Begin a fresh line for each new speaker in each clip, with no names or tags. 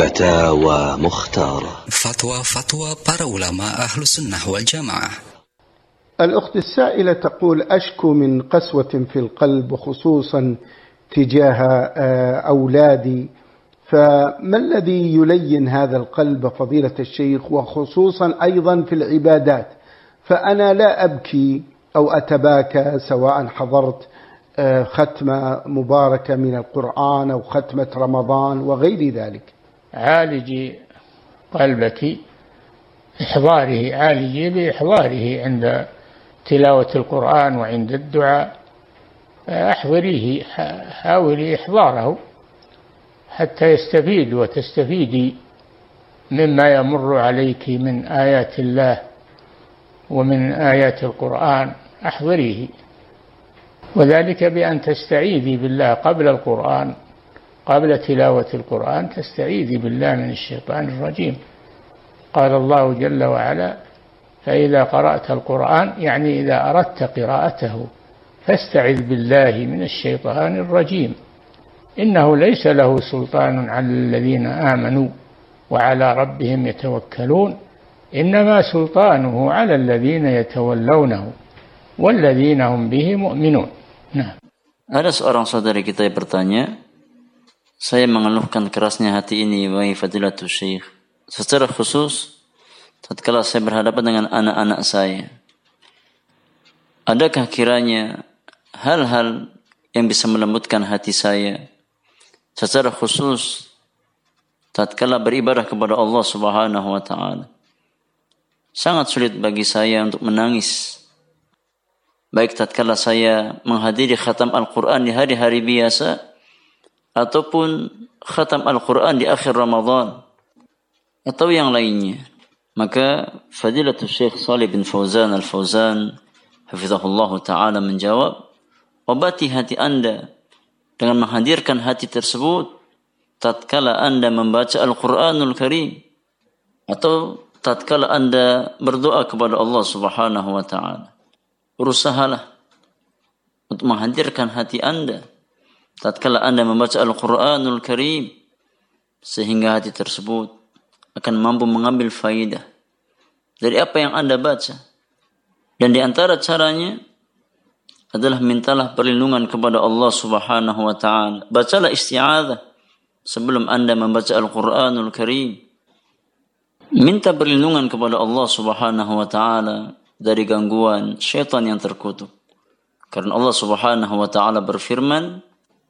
فتاوى مختارة.
فتوى para ulama ahlu sunnah wal jamaah.
الأخت السائلة تقول: أشكو من قسوة في القلب وخصوصا تجاه أولادي، فما الذي يلين هذا القلب فضيلة الشيخ، وخصوصا أيضا في العبادات؟ فأنا لا أبكي أو أتباكى سواء حضرت ختمة مباركة من القرآن أو ختمة رمضان وغير ذلك.
عالجي قلبك عالجي بإحضاره عند تلاوة القرآن وعند الدعاء، أحضريه، حاولي إحضاره حتى يستفيد وتستفيدي مما يمر عليك من آيات الله ومن آيات القرآن، أحضريه، وذلك بأن تستعيذي بالله قبل القرآن، قبل تلاوة القرآن تستعيذي بالله من الشيطان الرجيم. قال الله جل وعلا: فإذا قرأت القرآن، يعني إذا أردت قراءته، فاستعذ بالله من الشيطان الرجيم، إنه ليس له سلطان على الذين آمنوا وعلى ربهم يتوكلون، إنما سلطانه على الذين يتولونه والذين هم به مؤمنون. Nah.
Ada seorang saudari kita yang bertanya, saya mengeluhkan kerasnya hati ini, wahai fadilatul syekh, secara khusus tatkala saya berhadapan dengan anak-anak saya. Adakah kiranya hal-hal yang bisa melembutkan hati saya, secara khusus tatkala beribadah kepada Allah Subhanahu wa taala? Sangat sulit bagi saya untuk menangis, baik tatkala saya menghadiri khatam Al-Quran di hari-hari biasa ataupun khatam Al-Quran di akhir Ramadan atau yang lainnya. Maka Fadilatul Syekh Shalih bin Fauzan Al-Fauzan hafizahullah ta'ala menjawab, obati hati anda dengan menghadirkan hati tersebut tatkala anda membaca Al-Quranul Karim atau tatkala anda berdoa kepada Allah Subhanahu wa ta'ala. Berusahalah untuk menghadirkan hati anda tatkala anda membaca Al-Quranul Karim, sehingga hati tersebut akan mampu mengambil faidah dari apa yang anda baca. Dan di antara caranya adalah mintalah perlindungan kepada Allah Subhanahu wa ta'ala. Bacalah isti'adzah sebelum anda membaca Al-Quranul Karim. Minta perlindungan kepada Allah Subhanahu wa ta'ala dari gangguan syaitan yang terkutuk. Karena Allah Subhanahu wa ta'ala berfirman,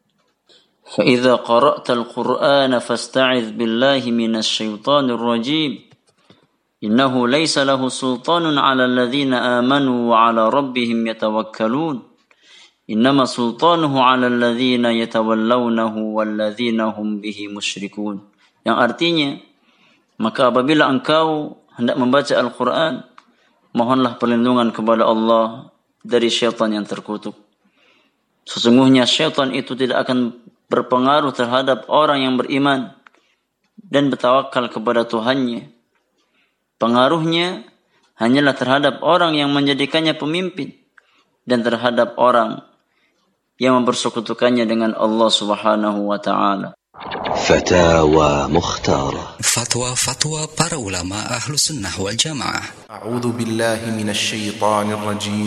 فَإِذَا قَرَأْتَ الْقُرْآنَ فَاسْتَعِذْ بِاللَّهِ مِنَ الشَّيْطَانِ الرَّجِيمِ إِنَّهُ لَيْسَ لَهُ سُلْطَانٌ عَلَى الَّذِينَ آمَنُوا وَعَلَى رَبِّهِمْ يَتَوَكَّلُونَ إِنَّمَا سُلْطَانُهُ عَلَى الَّذِينَ يَتَوَلَّوْنَهُ وَالَّذِينَ هُمْ بِهِ مُشْرِكُونَ. Yang artinya, maka apabila engkau hendak membaca Al-Quran, mohonlah perlindungan kepada Allah dari syaitan yang terkutuk. Sesungguhnya syaitan itu tidak akan berpengaruh terhadap orang yang beriman dan bertawakal kepada Tuhannya. Pengaruhnya hanyalah terhadap orang yang menjadikannya pemimpin dan terhadap orang yang mempersekutukannya dengan Allah Subhanahu wa ta'ala.
Fatawa Mukhtara.
Fatwa para ulama ahlu sunnah wal jamaah.
A'udzu billahi minasy syaithanir rajim.